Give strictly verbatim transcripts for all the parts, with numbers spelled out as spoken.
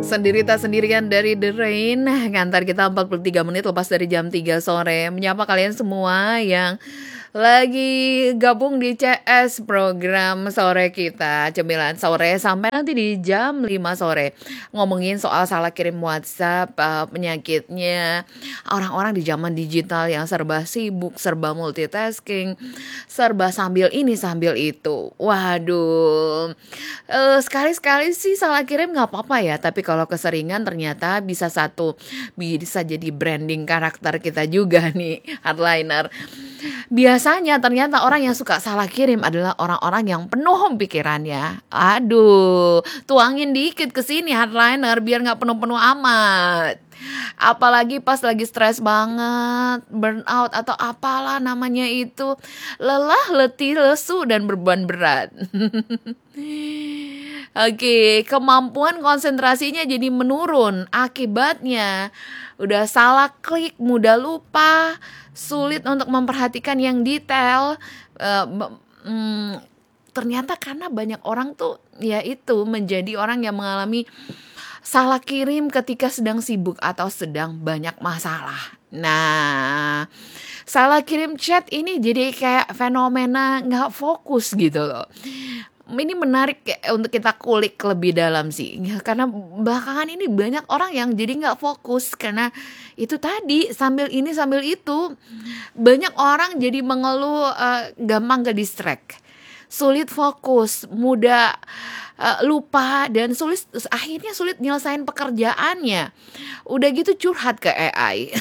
Sendiri tak sendirian dari The Rain, ngantar kita empat puluh tiga menit lepas dari jam tiga sore. Menyapa kalian semua yang lagi gabung di C S program sore kita, cemilan sore sampai nanti di jam lima sore. Ngomongin soal salah kirim WhatsApp, uh, penyakitnya orang-orang di zaman digital yang serba sibuk, serba multitasking, serba sambil ini sambil itu. Waduh, uh, sekali-sekali sih salah kirim gak apa-apa ya, tapi kalau keseringan ternyata bisa satu, bisa jadi branding karakter kita juga nih, hardliner. Biasanya ternyata orang yang suka salah kirim adalah orang-orang yang penuh pikirannya. Aduh, tuangin dikit ke sini hardliner biar nggak penuh-penuh amat. Apalagi pas lagi stres banget, burnout atau apalah namanya itu, lelah, letih, lesu dan beban berat. Oke, kemampuan konsentrasinya jadi menurun. Akibatnya udah salah klik, mudah lupa, sulit untuk memperhatikan yang detail. Uh, mm, ternyata karena banyak orang tuh ya itu menjadi orang yang mengalami salah kirim ketika sedang sibuk atau sedang banyak masalah. Nah, salah kirim chat ini jadi kayak fenomena gak fokus gitu loh. Ini menarik untuk kita kulik lebih dalam sih, karena belakangan ini banyak orang yang jadi nggak fokus karena itu tadi sambil ini sambil itu. Banyak orang jadi mengeluh uh, gampang ke distract, sulit fokus, mudah uh, lupa dan sulit akhirnya sulit nyelesain pekerjaannya. Udah gitu curhat ke A I.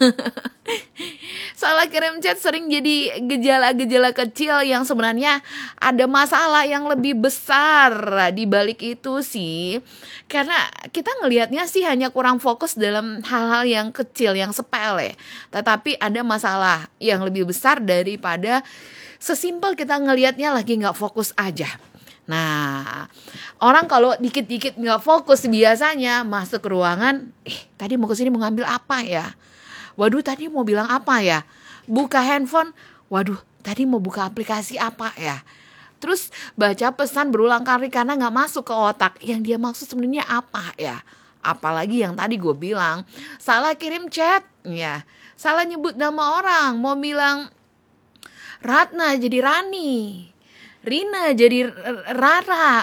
Salah kirim chat sering jadi gejala-gejala kecil yang sebenarnya ada masalah yang lebih besar di balik itu sih. Karena kita ngelihatnya sih hanya kurang fokus dalam hal-hal yang kecil, yang sepele. Tetapi ada masalah yang lebih besar daripada sesimpel kita ngelihatnya lagi gak fokus aja. Nah, orang kalau dikit-dikit gak fokus biasanya masuk ke ruangan, eh tadi mau kesini mau ngambil apa ya? Waduh tadi mau bilang apa ya? Buka handphone, waduh tadi mau buka aplikasi apa ya? Terus baca pesan berulang kali karena gak masuk ke otak. Yang dia maksud sebenarnya apa ya? Apalagi yang tadi gue bilang, salah kirim chat, ya, salah nyebut nama orang, mau bilang Ratna jadi Rani, Rina jadi Rara.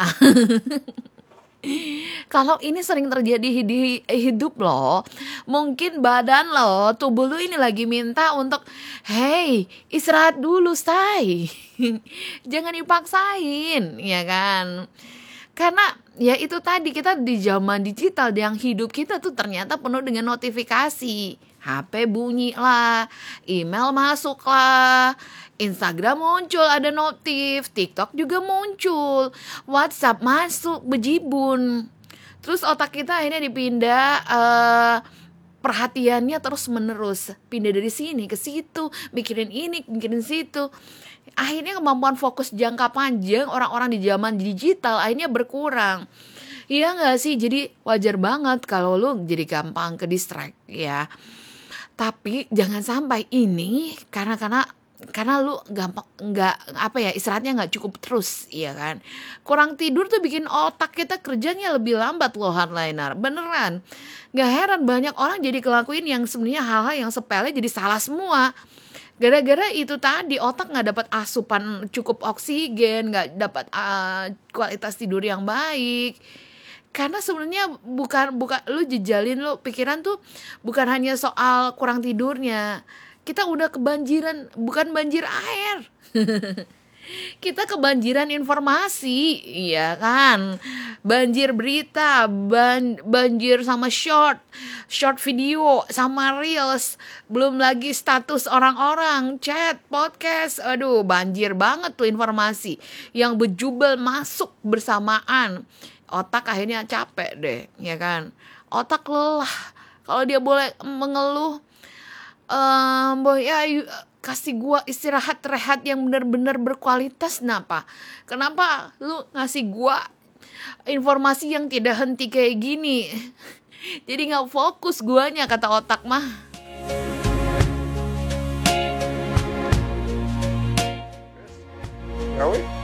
Kalau ini sering terjadi di hidup lo, mungkin badan lo, tubuh lo ini lagi minta untuk, hey istirahat dulu say. Jangan dipaksain, ya kan? Karena ya itu tadi, kita di zaman digital yang hidup kita tuh ternyata penuh dengan notifikasi. H P bunyi lah, email masuk lah, Instagram muncul ada notif, TikTok juga muncul, WhatsApp masuk bejibun. Terus otak kita akhirnya dipindah, uh, perhatiannya terus menerus, pindah dari sini ke situ, mikirin ini, mikirin situ. Akhirnya kemampuan fokus jangka panjang orang-orang di zaman digital akhirnya berkurang. Iya gak sih? Jadi wajar banget kalau lu jadi gampang ke distract ya. Tapi jangan sampai ini karena karena karena lu gampang nggak apa ya istirahatnya nggak cukup terus, ya kan? Kurang tidur tuh bikin otak kita kerjanya lebih lambat loh hardliner, beneran. Nggak heran banyak orang jadi kelakuin yang sebenarnya hal-hal yang sepele jadi salah semua. Gara-gara itu tadi otak nggak dapat asupan cukup oksigen, nggak dapat uh, kualitas tidur yang baik. Karena sebenarnya bukan bukan lu jejalin lu pikiran tuh bukan hanya soal kurang tidurnya. Kita udah kebanjiran, bukan banjir air. Kita kebanjiran informasi, iya kan? Banjir berita, ban, banjir sama short, short video, sama reels. Belum lagi status orang-orang, chat, podcast. Aduh, banjir banget tuh informasi yang bejubel masuk bersamaan. Otak akhirnya capek deh, ya kan? Otak lelah. Kalau dia boleh mengeluh, um, boy, ya kasih gua istirahat rehat yang benar-benar berkualitas. Kenapa? Kenapa lu ngasih gua informasi yang tidak henti kayak gini? Jadi nggak fokus guanya, kata otak mah. Are we?